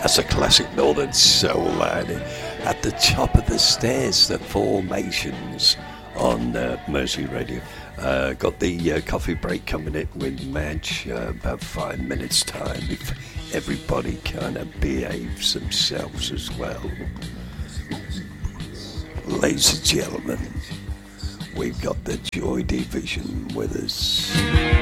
That's a classic Northern Soul line. At the top of the stairs, the Formations on Mercy Radio. Got the coffee break coming in with Madge about 5 minutes time if everybody kind of behaves themselves as well. Ladies and gentlemen, we've got the Joy Division with us.